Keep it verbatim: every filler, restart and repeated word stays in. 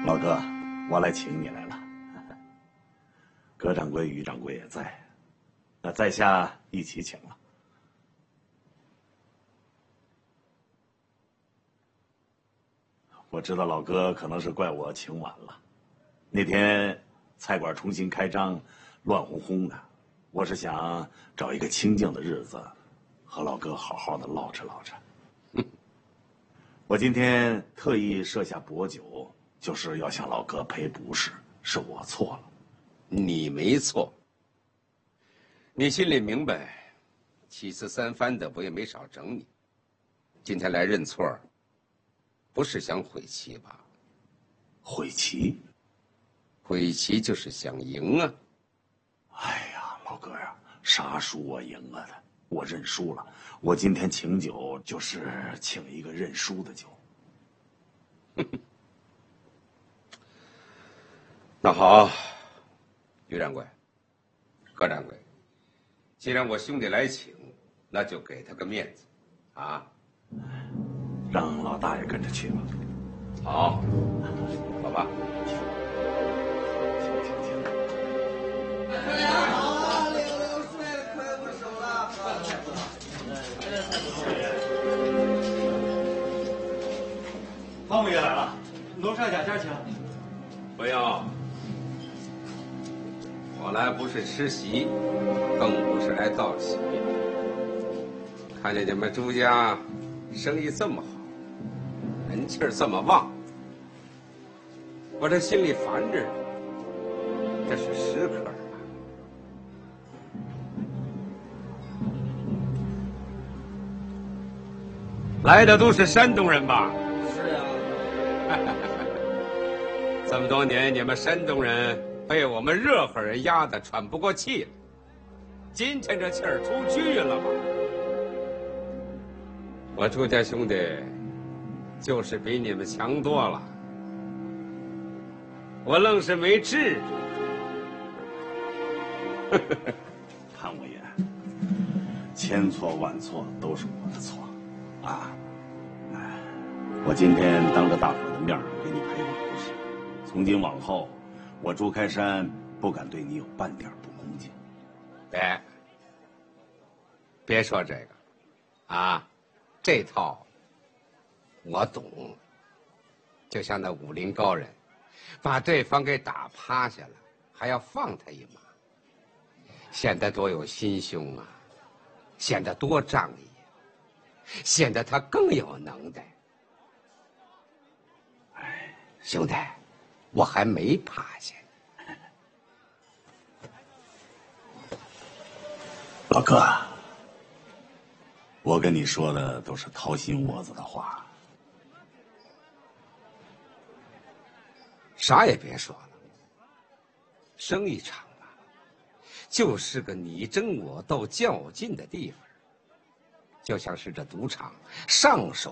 老哥，我来请你来了。葛掌柜、于掌柜也在，那在下一起请了。我知道老哥可能是怪我请晚了，那天菜馆重新开张，乱哄哄的，我是想找一个清静的日子，和老哥好好的唠着唠着。我今天特意设下薄酒，就是要向老哥赔不是，是我错了。 你没错，你心里明白，七次三番的我也没少整你。今天来认错，不是想悔棋吧？ 悔棋？ 悔棋就是想赢啊！ 哎呀，老哥呀，啥输我赢了的，我认输了。我今天请酒就是请一个认输的酒。 那好，于掌柜、葛掌柜，既然我兄弟来请，那就给他个面子，啊！ 让老大爷跟着去吧。 好，走吧。 行行行。 好，溜溜睡了，快不手了。 汤姆爷来了，楼上雅间请。 不用，我来不是吃席，更不是来道喜。看见你们朱家生意这么好，人气儿这么旺，我这心里烦着呢。这是时刻了。来的都是山东人吧？ 是啊。 这么多年，你们山东人被我们热河人压得喘不过气了，今天这气儿出去了吧？我朱家兄弟就是比你们强多了，我愣是没治。 潘五爷，千错万错都是我的错，啊！哎，我今天当着大伙的面给你赔个不是。从今往后，我朱开山不敢对你有半点不恭敬。 别，别说这个，啊，这套我懂。就像那武林高人，把对方给打趴下了，还要放他一马，显得多有心胸啊，显得多仗义，显得他更有能耐。哎，兄弟，我还没趴下。 老哥，我跟你说的都是掏心窝子的话。 啥也别说了，生意场啊，就是个你争我斗较劲的地方，就像是这赌场，上手